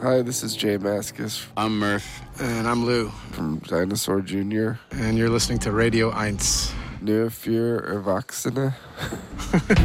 Hi, this is Jay Maskus I'm Murph. And I'm Lou. from Dinosaur Jr. And you're listening to Radio 1. Nur für Erwachsene.